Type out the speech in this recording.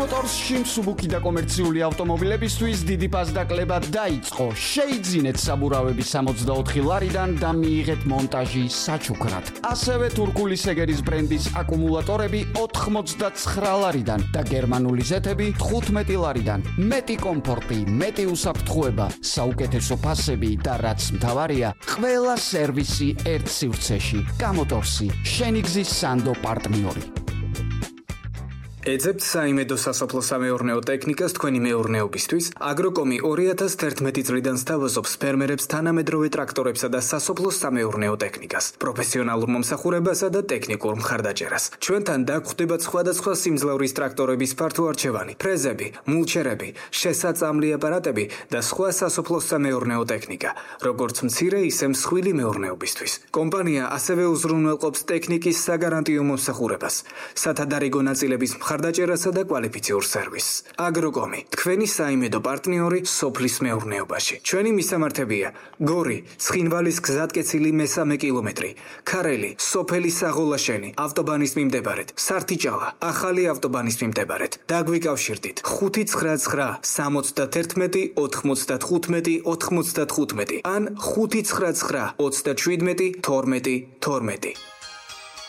მოტორსში მსუბუქი და კომერციული ავტომობილებისთვის დიდი ფასდაკლება დაიწყო. შეიძინეთ საბურავები 64 ლარიდან და მიიღეთ მონტაჟი საჩუქრად. ასევე თურქული სეგერის ბრენდის აკუმულატორები 89 ლარიდან და გერმანული ზეთები 15 ლარიდან. მეტი კომფორტი, მეტი უსაფრთხოება, საუკეთესო ფასები და რაც მთავარია, ყველა სერვისი ერთ სივრცეში. გამოტორსი, შენი გზის სანდო პარტნიორი. ეძებთ საიმედო სასოფლო-სამეურნეო ტექნიკას თქვენი მეურნეობისთვის. აგროკომი 2011 წლიდან სთავაზობს ფერმერებს თანამედროვე ტრაქტორებსა და სასოფლო-სამეურნეო ტექნიკას, პროფესიონალურ მომსახურებასა და ტექნიკურ მხარდაჭერას. ჩვენთან დაგხვდებათ სხვადასხვა სიმძლავრის ტრაქტორების ფართო არჩევანი, ფრეზები, მულჩერები, შესაწამლი აპარატები და სხვა სასოფლო-სამეურნეო ტექნიკა, როგორც მცირე, ისე მსხვილი მეურნეობისთვის. კომპანია ასევე უზრუნველყოფს ტექნიკის საგარანტიო მომსახურებას, სათადარიგო ნაწილების მხარდაჭერასა და კვალიფიციურ სერვისს. აგროკომი, თქვენი საიმედო პარტნიორი სოფლის მეურნეობაში. ჩვენი მისამართებია: გორი, ცხინვალის გზატკეცილი მესამე კილომეტრი, ქარელი, სოფელი საღოლაშენი, ავტობანის მიმდებარედ, სართიჭალა, ახალი ავტობანის მიმდებარედ. დაგვიკავშირდით 599 71 95 95 ან 599 37 12 12.